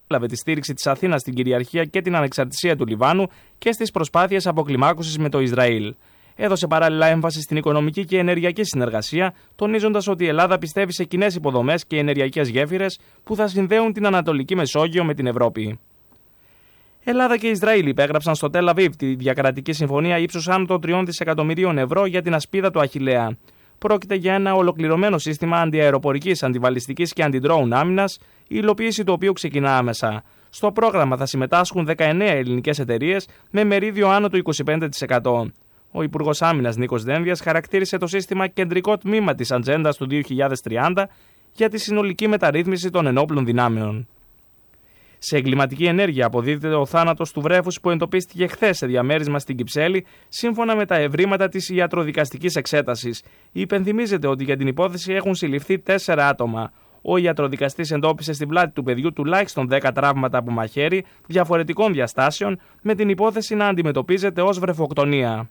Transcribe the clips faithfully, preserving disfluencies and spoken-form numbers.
έλαβε τη στήριξη της Αθήνας στην κυριαρχία και την ανεξαρτησία του Λιβάνου και στις προσπάθειες αποκλιμάκωσης με το Ισραήλ. Έδωσε παράλληλα έμφαση στην οικονομική και ενεργειακή συνεργασία, τονίζοντας ότι η Ελλάδα πιστεύει σε κοινές υποδομές και ενεργειακές γέφυρες που θα συνδέουν την Ανατολική Μεσόγειο με την Ευρώπη. Ελλάδα και Ισραήλ υπέγραψαν στο Τελ Αβίβ τη διακρατική συμφωνία ύψους άνω των τριών δισεκατομμυρίων ευρώ για την ασπίδα του Αχιλλέα. Πρόκειται για ένα ολοκληρωμένο σύστημα αντιαεροπορικής, αντιβαλιστικής και αντιντρόουν άμυνας, η υλοποίηση του οποίου ξεκινά άμεσα. Στο πρόγραμμα θα συμμετάσχουν δεκαεννέα ελληνικές εταιρείες με μερίδιο άνω του είκοσι πέντε τοις εκατό. Ο Υπουργός Άμυνας Νίκος Δένδιας χαρακτήρισε το σύστημα κεντρικό τμήμα της ατζέντας του δύο χιλιάδες τριάντα για τη συνολική μεταρρύθμιση των ενόπλων δυνάμεων. Σε εγκληματική ενέργεια αποδίδεται ο θάνατος του βρέφους που εντοπίστηκε χθες σε διαμέρισμα στην Κυψέλη, σύμφωνα με τα ευρήματα της ιατροδικαστικής εξέτασης. Υπενθυμίζεται ότι για την υπόθεση έχουν συλληφθεί τέσσερα άτομα. Ο ιατροδικαστής εντόπισε στην πλάτη του παιδιού τουλάχιστον δέκα τραύματα από μαχαίρι διαφορετικών διαστάσεων, με την υπόθεση να αντιμετωπίζεται ως βρεφοκτονία.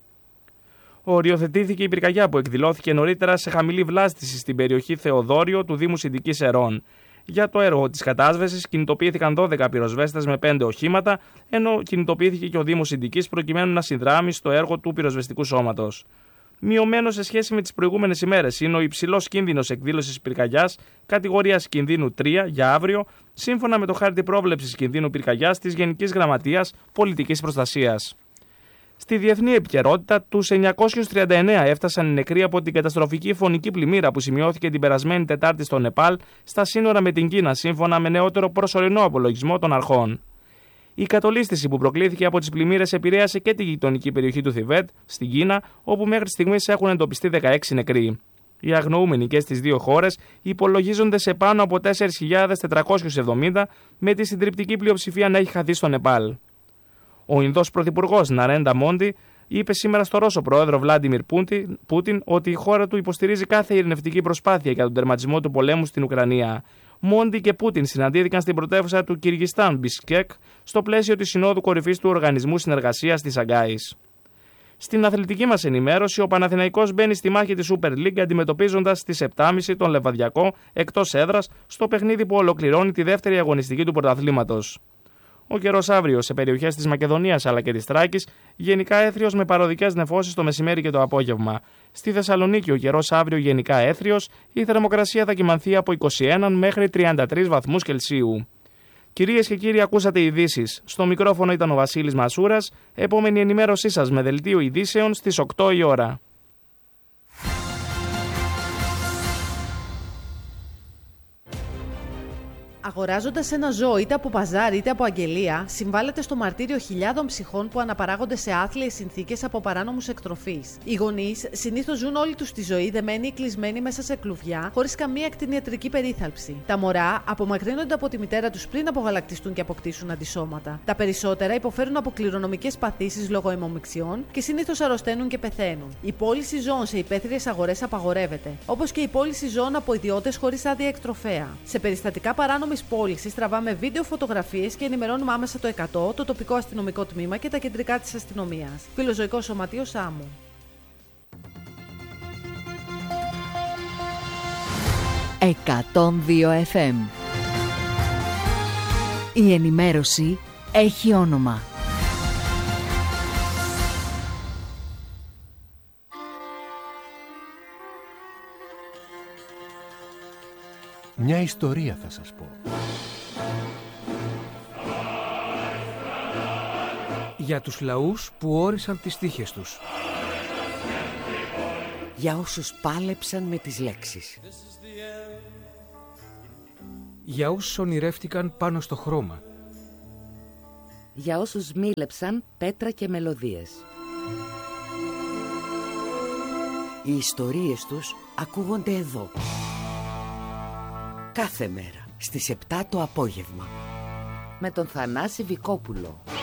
Οριοθετήθηκε η πυρκαγιά που εκδηλώθηκε νωρίτερα σε χαμηλή βλάστηση στην περιοχή Θεοδόριο του Δήμου Συντικής Ερών. Για το έργο της κατάσβεσης κινητοποιήθηκαν δώδεκα πυροσβέστες με πέντε οχήματα, ενώ κινητοποιήθηκε και ο Δήμος Συντικής προκειμένου να συνδράμει στο έργο του πυροσβεστικού σώματος. Μειωμένο σε σχέση με τις προηγούμενες ημέρες είναι ο υψηλός κίνδυνος εκδήλωσης πυρκαγιάς κατηγορίας κινδύνου τρία για αύριο, σύμφωνα με το χάρτη πρόβλεψης κινδύνου πυρκαγιάς της Γενικής Γραμματείας Πολιτικής Προστασίας. Στη διεθνή επικαιρότητα, τους εννιακόσιους τριάντα εννέα έφτασαν οι νεκροί από την καταστροφική φωνική πλημμύρα που σημειώθηκε την περασμένη Τετάρτη στο Νεπάλ, στα σύνορα με την Κίνα, σύμφωνα με νεότερο προσωρινό απολογισμό των αρχών. Η κατολίσθηση που προκλήθηκε από τις πλημμύρες επηρέασε και τη γειτονική περιοχή του Θιβέτ, στην Κίνα, όπου μέχρι στιγμής έχουν εντοπιστεί δεκαέξι νεκροί. Οι αγνοούμενοι και στις δύο χώρες υπολογίζονται σε πάνω από τέσσερις χιλιάδες τετρακόσιους εβδομήντα, με τη συντριπτική πλειοψηφία να έχει χαθεί στο Νεπάλ. Ο Ινδός Πρωθυπουργός Ναρέντα Μόντι είπε σήμερα στο Ρώσο Πρόεδρο Βλάντιμιρ Πούτιν ότι η χώρα του υποστηρίζει κάθε ειρηνευτική προσπάθεια για τον τερματισμό του πολέμου στην Ουκρανία. Μόντι και Πούτιν συναντήθηκαν στην πρωτεύουσα του Κυργιστάν, Μπισκέκ, στο πλαίσιο της Συνόδου Κορυφής του Οργανισμού Συνεργασίας της Σαγκάης. Στην αθλητική μας ενημέρωση, ο Παναθηναϊκός μπαίνει στη μάχη της Super League αντιμετωπίζοντας στις επτά και μισή τον Λεβαδιακό εκτός έδρας στο παιχνίδι που ολοκληρώνει τη δεύτερη αγωνιστική του πρωταθλήματος. Ο καιρός αύριο σε περιοχές της Μακεδονίας αλλά και της Θράκης γενικά έθριος με παροδικές νεφώσεις το μεσημέρι και το απόγευμα. Στη Θεσσαλονίκη ο καιρός αύριο γενικά έθριος, η θερμοκρασία θα κυμανθεί από είκοσι ένα μέχρι τριάντα τρεις βαθμούς Κελσίου. Κυρίες και κύριοι, ακούσατε ειδήσεις. Στο μικρόφωνο ήταν ο Βασίλης Μασούρας. Επόμενη ενημέρωσή σας με δελτίο ειδήσεων στις οκτώ η ώρα. Αγοράζοντας ένα ζώο είτε από παζάρι είτε από αγγελία, συμβάλλεται στο μαρτύριο χιλιάδων ψυχών που αναπαράγονται σε άθλιες συνθήκες από παράνομους εκτροφείς. Οι γονείς συνήθως ζουν όλη τους τη ζωή δεμένοι ή κλεισμένοι μέσα σε κλουβιά, χωρίς καμία κτηνιατρική περίθαλψη. Τα μωρά απομακρύνονται από τη μητέρα τους πριν απογαλακτιστούν και αποκτήσουν αντισώματα. Τα περισσότερα υποφέρουν από κληρονομικές παθήσεις λόγω αιμομιξιών και συνήθως αρρωσταίνουν και πεθαίνουν. Η πώληση ζώων σε υπαίθριες αγορές απαγορεύεται, όπως και η πώληση ζώων από ιδιώτες χωρίς άδεια εκτροφέα. Σε περιστατικά παράνομης πώλησης τραβάμε βίντεο, φωτογραφίες και ενημερώνουμε άμεσα το εκατό, το τοπικό αστυνομικό τμήμα και τα κεντρικά της αστυνομίας. Φιλοζωικό Σωματείο Σάμου. εκατόν δύο εφ εμ. Η ενημέρωση έχει όνομα. Μια ιστορία θα σας πω. Για τους λαούς που όρισαν τις τύχες τους. Για όσους πάλεψαν με τις λέξεις. Για όσους ονειρεύτηκαν πάνω στο χρώμα. Για όσους μίλεψαν πέτρα και μελωδίες. Οι ιστορίες τους ακούγονται εδώ. Κάθε μέρα στις επτά το απόγευμα. Με τον Θανάση Βικόπουλο.